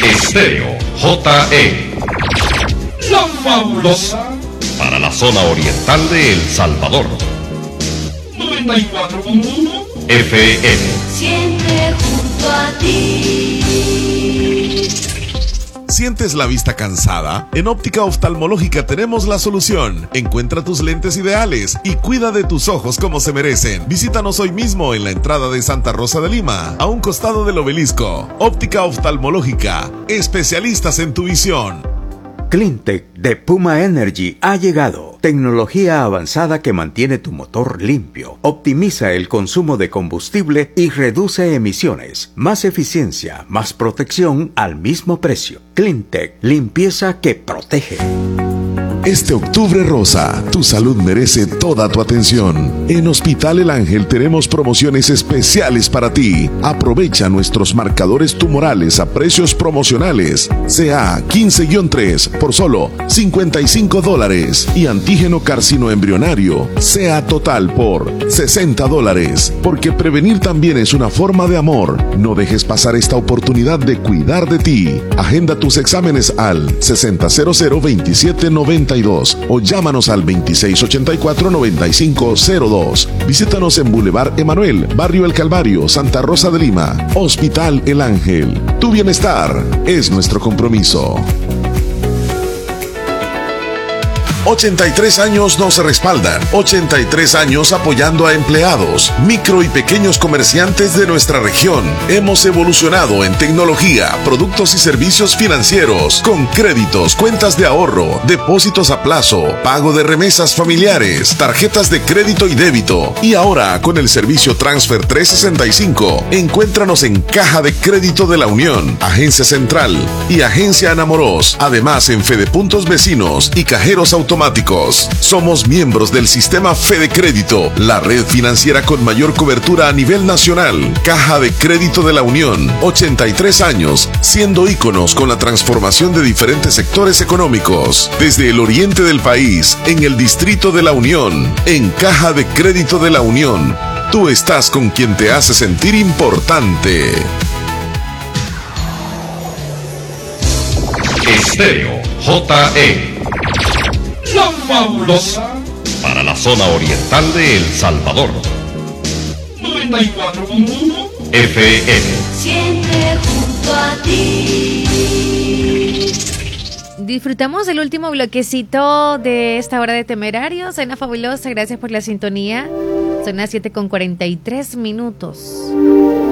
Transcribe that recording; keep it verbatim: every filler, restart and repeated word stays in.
Estéreo J E. La fabulosa. Para la zona oriental de El Salvador. noventa y cuatro punto uno F M. Siempre junto a ti. ¿Sientes la vista cansada? En Óptica Oftalmológica tenemos la solución. Encuentra tus lentes ideales y cuida de tus ojos como se merecen. Visítanos hoy mismo en la entrada de Santa Rosa de Lima, a un costado del obelisco. Óptica Oftalmológica, especialistas en tu visión. Cleantech de Puma Energy ha llegado. Tecnología avanzada que mantiene tu motor limpio, optimiza el consumo de combustible y reduce emisiones. Más eficiencia, más protección al mismo precio. Cleantech, limpieza que protege. Este octubre rosa, tu salud merece toda tu atención. En Hospital El Ángel tenemos promociones especiales para ti. Aprovecha nuestros marcadores tumorales a precios promocionales. C A quince guión tres por solo cincuenta y cinco dólares. Y antígeno carcinoembrionario C A total por sesenta dólares. Porque prevenir también es una forma de amor. No dejes pasar esta oportunidad de cuidar de ti. Agenda tus exámenes al sesenta cero cero veintisiete noventa y dos o llámanos al veintiséis ochenta y cuatro noventa y cinco cero dos. Visítanos en Boulevard Emanuel, Barrio El Calvario, Santa Rosa de Lima. Hospital El Ángel. Tu bienestar es nuestro compromiso. ochenta y tres años nos respaldan. ochenta y tres años apoyando a empleados, micro y pequeños comerciantes de nuestra región. Hemos evolucionado en tecnología, productos y servicios financieros, con créditos, cuentas de ahorro, depósitos a plazo, pago de remesas familiares, tarjetas de crédito y débito. Y ahora con el servicio Transfer trescientos sesenta y cinco. Encuéntranos en Caja de Crédito de la Unión, Agencia Central y Agencia Anamoros. Además en Fedepuntos Vecinos y Cajeros Automáticos. Somos miembros del sistema Fede Crédito, la red financiera con mayor cobertura a nivel nacional. Caja de Crédito de la Unión, ochenta y tres años, siendo íconos con la transformación de diferentes sectores económicos. Desde el oriente del país, en el Distrito de la Unión, en Caja de Crédito de la Unión, tú estás con quien te hace sentir importante. Estéreo J E. La fabulosa. Para la zona oriental de El Salvador. noventa y cuatro punto uno F M. Siempre junto a ti. Disfrutamos el último bloquecito de esta hora de Temerarios en La Fabulosa. Gracias por la sintonía. Son las siete con cuarenta y tres minutos.